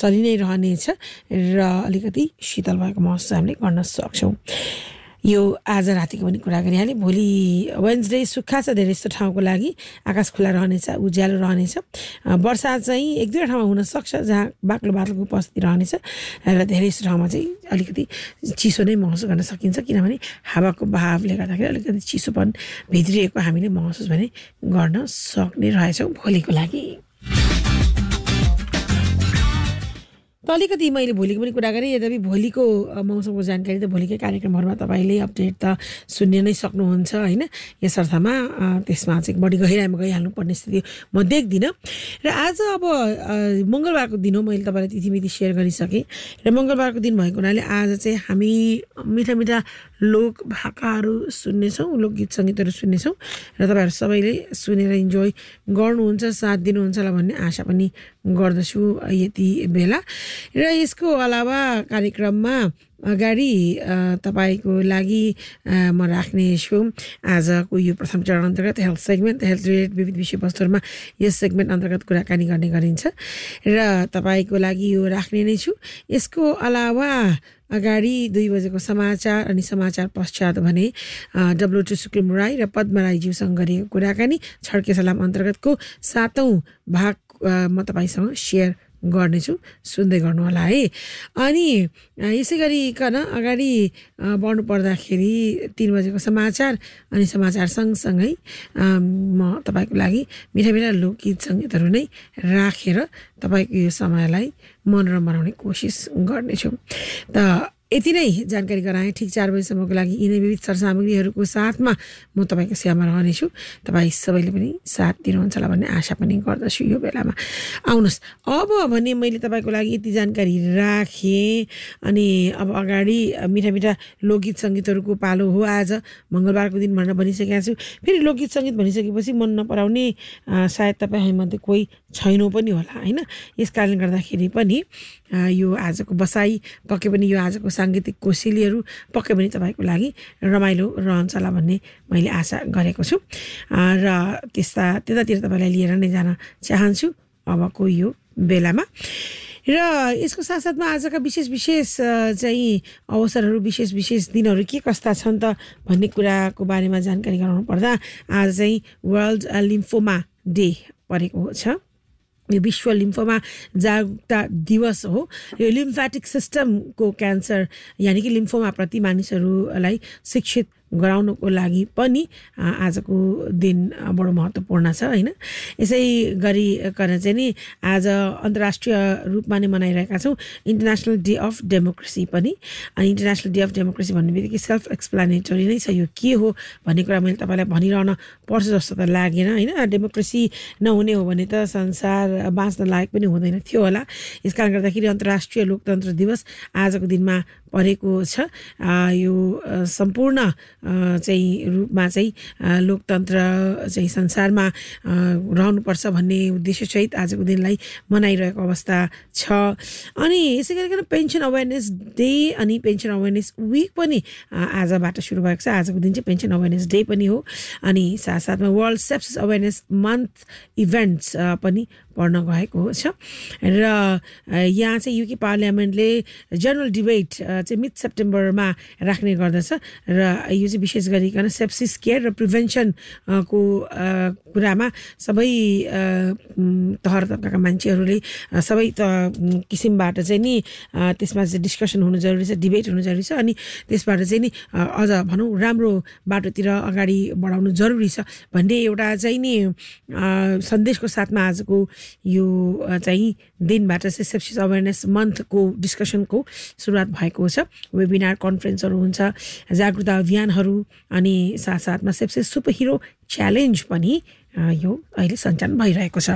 चलि नै रहनेछ र अलिकति शीतल भएको महसुस हामीले गर्न सक्छौँ। यो आज रातिको पनि कुरा गरिहालेँ। भोलि वेन्सडे सुक्खा छ धेरै जस्तो ठाउँको लागि, आकाश खुला रहनेछ, उज्यालो रहनेछ। वर्षा चाहिँ एक दुईवटा ठाउँमा हुनसक्छ जहाँ बाक्लो बाक्लोको उपस्थिति रहनेछ र धेरै जस्तो ठाउँमा चाहिँ अलिकति चिसो नै महसुस गर्न सकिन्छ, किनभने हावाको बहावले गर्दाखेरि अलिकति चिसोपन भित्रिएको हामीले महसुस भने गर्न सक्ने रहेछौँ भोलिको लागि। त अलिकति मैले भोलिको पनि कुरा गरेँ, यद्यपि भोलिको मौसमको जानकारी त भोलिकै कार्यक्रमहरूमा तपाईँले अपडेट त सुन्ने नै सक्नुहुन्छ होइन। यस अर्थमा त्यसमा चाहिँ बढी गहिराइमा गइहाल्नु पर्ने स्थिति म देख्दिनँ। र आज अब मङ्गलबारको दिन हो, मैले तपाईँलाई तिथिमिति सेयर गरिसकेँ र मङ्गलबारको दिन भएको हुनाले आज चाहिँ हामी मिठा मिठा लोक भाकाहरू सुन्नेछौँ, लोकगीत सङ्गीतहरू सुन्नेछौँ र तपाईँहरू सबैले सुनेर इन्जोय गर्नुहुन्छ, साथ दिनुहुन्छ होला भन्ने आशा पनि गर्दछु यति बेला। र यसको अलावा कार्यक्रममा अगाडि तपाईँको लागि म राख्नेछु आजको यो प्रथम चरण अन्तर्गत हेल्थ सेगमेन्ट। हेल्थ रिलेटेड विविध विषयवस्तुहरूमा यस सेगमेन्ट अन्तर्गत कुराकानी गर्ने गरिन्छ र तपाईँको लागि यो राख्ने नै छु। यसको अलावा अगाडि 2 बजेको समाचार अनि समाचार पश्चात भने W2 सुप्रिम राई र पद्मा राईज्यूसँग गरेको कुराकानी छड्के सलाम अन्तर्गतको 7औं भाग म तपाईँसँग सेयर गर्नेछु, सुन्दै गर्नु होला है। अनि यसै गरिकन अगाडि बढ्नु पर्दाखेरि 3 बजेको समाचार अनि समाचार सँगसँगै म तपाईँको लागि मिठा मिठा लोकगीत सङ्गीतहरू नै राखेर तपाईँको यो समयलाई मनोरम बनाउने कोसिस गर्नेछु। त यति नै जानकारी गराएँ। ठिक 4 बजीसम्मको लागि यिनै विविध सरसामग्रीहरूको साथमा म तपाईँको सेवामा रहनेछु। तपाईँ सबैले पनि साथ दिनुहुन्छ होला भन्ने आशा पनि गर्दछु यो बेलामा। आउनुहोस् अब भने मैले तपाईँको लागि यति जानकारी राखेँ अनि अब अगाडि मिठा मिठा लोकगीत सङ्गीतहरूको पालो हो। आज मङ्गलबारको दिन भनेर भनिसकेको छु। फेरि लोकगीत सङ्गीत भनिसकेपछि मन नपराउने सायद तपाईँहरूमध्ये कोही छैनौँ पनि होला होइन। यस कारणले गर्दाखेरि पनि यो आजको बसाइ पक्कै पनि यो आजको साङ्गीतिक कोसेलीहरू पक्कै पनि तपाईँको लागि रमाइलो रहन्छ होला भन्ने मैले आशा गरेको छु र त्यतातिर तपाईँलाई लिएर नै जान चाहन्छु अबको यो बेलामा। र यसको साथसाथमा आजका विशेष चाहिँ अवसरहरू, विशेष दिनहरू के कस्ता छन् त भन्ने कुराको बारेमा जानकारी गराउनु पर्दा आज चाहिँ वर्ल्ड लिम्फोमा डे परेको छ। यो विश्व लिम्फोमा जागरुकता दिवस हो। यो लिम्फेटिक सिस्टमको क्यान्सर यानि कि लिम्फोमाप्रति मानिसहरूलाई शिक्षित गराउनको लागि पनि आजको दिन बडो महत्त्वपूर्ण छ होइन। यसै गरिकन चाहिँ नि आज अन्तर्राष्ट्रिय रूपमा नै मनाइरहेका छौँ इन्टरनेसनल डे अफ डेमोक्रेसी पनि। अनि इन्टरनेसनल डे अफ डेमोक्रेसी भन्ने बित्तिकै सेल्फ एक्सप्लानेटरी नै छ। यो के हो भन्ने कुरा मैले तपाईँलाई भनिरहन पर्छ जस्तो त लागेन होइन। डेमोक्रेसी नहुने हो भने त संसार बाँच्न लायक पनि हुँदैन थियो होला। यस कारणले गर्दाखेरि अन्तर्राष्ट्रिय लोकतन्त्र दिवस आजको दिनमा परेको छ। यो सम्पूर्ण चाहिँ रूपमा चाहिँ लोकतन्त्र चाहिँ संसारमा रहनुपर्छ भन्ने उद्देश्यसहित आजको दिनलाई मनाइरहेको अवस्था छ। अनि यसै गरिकन पेन्सन अवेरनेस डे अनि पेन्सन अवेरनेस विक पनि आजबाट सुरु भएको छ। आजको दिन चाहिँ पेन्सन अवेरनेस डे पनि हो। अनि साथसाथमा world sepsis awareness month events पनि पढ्न गएको छ। र यहाँ चाहिँ युके पार्लियामेन्टले जनरल डिबेट चाहिँ मिड सेप्टेम्बरमा राख्ने गर्दछ र यो चाहिँ विशेष गरिकन सेप्सिस केयर र प्रिभेन्सनको कुरामा सबै तहर तबकाका मान्छेहरूले सबै किसिमबाट चाहिँ नि त्यसमा चाहिँ डिस्कसन हुनु जरुरी छ, डिबेट हुनु जरुरी छ। अनि त्यसबाट चाहिँ नि अझ भनौँ राम्रो बाटोतिर अगाडि बढाउनु जरुरी छ भन्ने एउटा चाहिँ नि सन्देशको साथमा आजको यो चाहिँ दिनबाट चाहिँ सेप्सिस अवेरनेस मन्थको डिस्कसनको सुरुवात भएको छ। वेबिनार कन्फरेन्सहरू हुन्छ, जागरुकता अभियानहरू अनि साथसाथमा सेप्सिस सुपर हिरो च्यालेन्ज पनि यो अहिले सञ्चालन भइरहेको छ।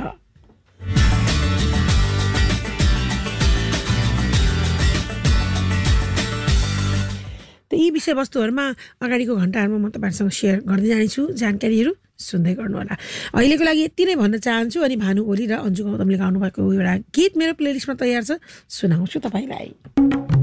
त यी विषयवस्तुहरूमा अगाडिको घण्टाहरूमा म तपाईँहरूसँग सेयर गर्दै जानेछु। जानकारीहरू सुन्दै गर्नुहोला। अहिलेको लागि यति नै भन्न चाहन्छु। अनि भानु ओली र अन्जु गौतमले गाउनुभएको एउटा गीत मेरो प्लेलिस्टमा तयार छ, सुनाउँछु तपाईँलाई।